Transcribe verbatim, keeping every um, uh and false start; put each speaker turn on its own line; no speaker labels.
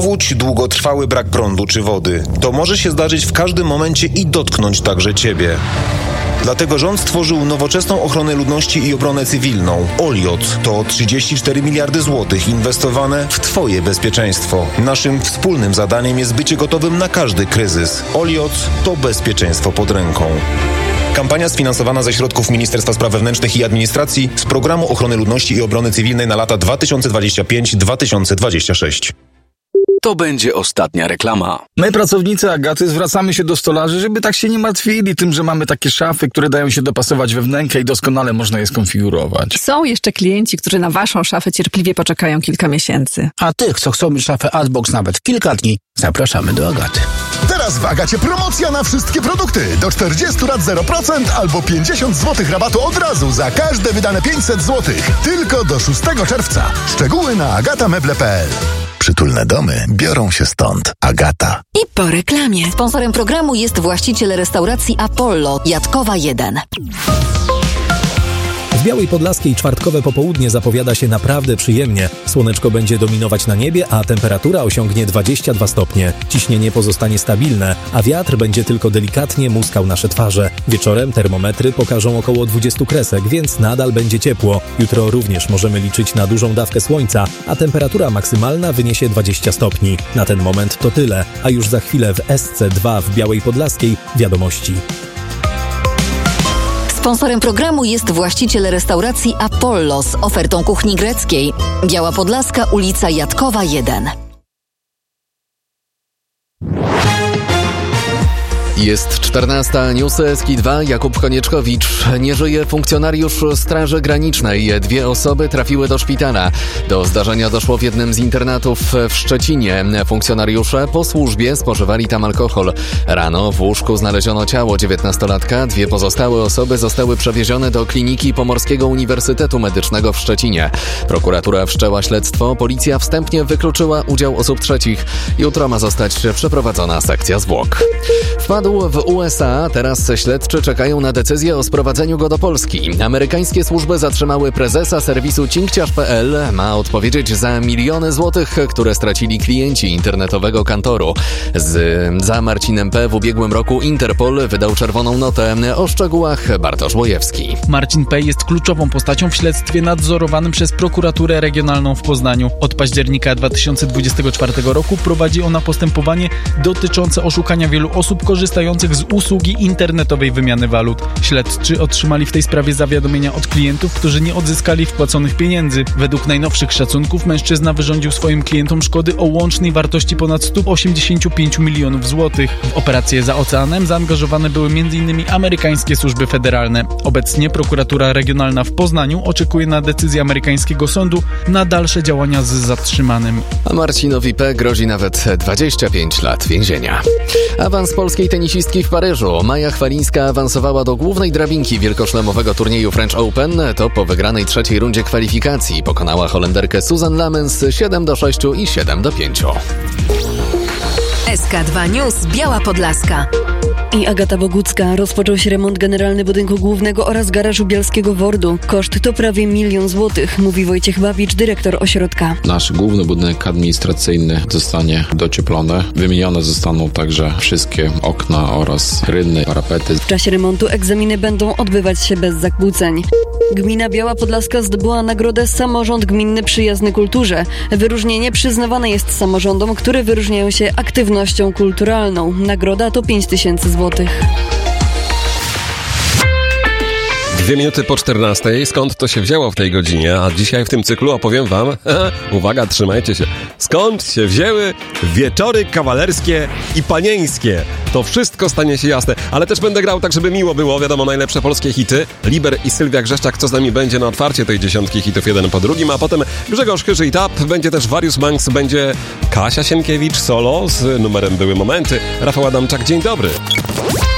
powódź, długotrwały brak prądu czy wody. To może się zdarzyć w każdym momencie i dotknąć także Ciebie. Dlatego rząd stworzył nowoczesną ochronę ludności i obronę cywilną. Oliot to trzydzieści cztery miliardy złotych inwestowane w Twoje bezpieczeństwo. Naszym wspólnym zadaniem jest bycie gotowym na każdy kryzys. Oliot to bezpieczeństwo pod ręką. Kampania sfinansowana ze środków Ministerstwa Spraw Wewnętrznych i Administracji z Programu Ochrony Ludności i Obrony Cywilnej na lata dwa tysiące dwudziesty piąty do dwa tysiące dwudziestego szóstego.
To będzie ostatnia reklama.
My, pracownicy Agaty, zwracamy się do stolarzy, żeby tak się nie martwili tym, że mamy takie szafy, które dają się dopasować we wnękę i doskonale można je skonfigurować.
Są jeszcze klienci, którzy na waszą szafę cierpliwie poczekają kilka miesięcy.
A tych, co chcą mieć szafę Adbox nawet kilka dni, zapraszamy do Agaty.
Teraz w Agacie promocja na wszystkie produkty. Do czterdziestu lat zero procent albo pięćdziesiąt złotych rabatu od razu za każde wydane pięćset złotych. Tylko do szóstego czerwca. Szczegóły na agatameble kropka p l. Przytulne domy biorą się stąd. Agata.
I po reklamie. Sponsorem programu jest właściciel restauracji Apollo, Jatkowa jeden.
W Białej Podlaskiej czwartkowe popołudnie zapowiada się naprawdę przyjemnie. Słoneczko będzie dominować na niebie, a temperatura osiągnie dwadzieścia dwa stopnie. Ciśnienie pozostanie stabilne, a wiatr będzie tylko delikatnie muskał nasze twarze. Wieczorem termometry pokażą około dwadzieścia kresek, więc nadal będzie ciepło. Jutro również możemy liczyć na dużą dawkę słońca, a temperatura maksymalna wyniesie dwadzieścia stopni. Na ten moment to tyle, a już za chwilę w S C dwa w Białej Podlaskiej wiadomości.
Sponsorem programu jest właściciel restauracji Apollo z ofertą kuchni greckiej. Biała Podlaska, ulica Jatkowa jeden.
Jest czternasta, newsy S K dwa, Jakub Konieczkowicz. Nie żyje funkcjonariusz Straży Granicznej. Dwie osoby trafiły do szpitala. Do zdarzenia doszło w jednym z internatów w Szczecinie. Funkcjonariusze po służbie spożywali tam alkohol. Rano w łóżku znaleziono ciało dziewiętnastolatka. Dwie pozostałe osoby zostały przewiezione do kliniki Pomorskiego Uniwersytetu Medycznego w Szczecinie. Prokuratura wszczęła śledztwo. Policja wstępnie wykluczyła udział osób trzecich. Jutro ma zostać przeprowadzona sekcja zwłok. Wpadł w U S A, teraz śledczy czekają na decyzję o sprowadzeniu go do Polski. Amerykańskie służby zatrzymały prezesa serwisu cinkciarz kropka p l. Ma odpowiedzieć za miliony złotych, które stracili klienci internetowego kantoru. Z, za Marcinem P. w ubiegłym roku Interpol wydał czerwoną notę. O szczegółach Bartosz Łojewski.
Marcin P. jest kluczową postacią w śledztwie nadzorowanym przez prokuraturę regionalną w Poznaniu. Od października dwa tysiące dwudziestego czwartego roku prowadzi ona postępowanie dotyczące oszukania wielu osób korzystających z usługi internetowej wymiany walut. Śledczy otrzymali w tej sprawie zawiadomienia od klientów, którzy nie odzyskali wpłaconych pieniędzy. Według najnowszych szacunków mężczyzna wyrządził swoim klientom szkody o łącznej wartości ponad sto osiemdziesiąt pięć milionów złotych. W operację za oceanem zaangażowane były m.in. amerykańskie służby federalne. Obecnie prokuratura regionalna w Poznaniu oczekuje na decyzję amerykańskiego sądu na dalsze działania z zatrzymanym.
A Marcinowi P. grozi nawet dwadzieścia pięć lat więzienia. Awans polskiej tenisistki w Paryżu. Maja Chwalińska awansowała do głównej drabinki wielkoszlemowego turnieju French Open. To po wygranej trzeciej rundzie kwalifikacji pokonała Holenderkę Susan Lamens siedem do sześciu i siedem do pięciu.
S K dwa News, Biała Podlaska.
I Agata Bogucka. Rozpoczął się remont generalny budynku głównego oraz garażu Bielskiego Wordu. Koszt to prawie milion złotych, mówi Wojciech Babicz, dyrektor ośrodka.
Nasz główny budynek administracyjny zostanie docieplony. Wymienione zostaną także wszystkie okna oraz rynny, parapety.
W czasie remontu egzaminy będą odbywać się bez zakłóceń. Gmina Biała Podlaska zdobyła nagrodę Samorząd Gminny Przyjazny Kulturze. Wyróżnienie przyznawane jest samorządom, które wyróżniają się aktywnością kulturalną. Nagroda to pięć tysięcy złotych.
Dwie minuty po czternastej. Skąd to się wzięło w tej godzinie? A dzisiaj w tym cyklu opowiem wam, uwaga, trzymajcie się, skąd się wzięły wieczory kawalerskie i panieńskie. To wszystko stanie się jasne, ale też będę grał tak, żeby miło było. Wiadomo, najlepsze polskie hity. Liber i Sylwia Grzeszczak, co z nami będzie na otwarcie tej dziesiątki hitów jeden po drugim, a potem Grzegorz Chyży i Tap, będzie też Warius Manx, będzie Kasia Sienkiewicz solo z numerem Były Momenty. Rafał Adamczak, dzień dobry.